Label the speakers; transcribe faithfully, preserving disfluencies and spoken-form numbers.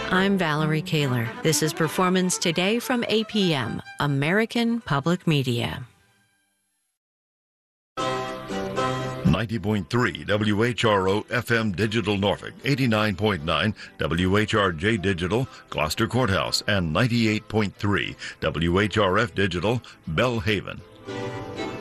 Speaker 1: I'm Valerie Kaler. This is Performance Today from A P M, American Public Media.
Speaker 2: ninety point three W H R O F M Digital Norfolk, eighty-nine point nine W H R J Digital Gloucester Courthouse, and ninety-eight point three W H R F Digital Bellhaven.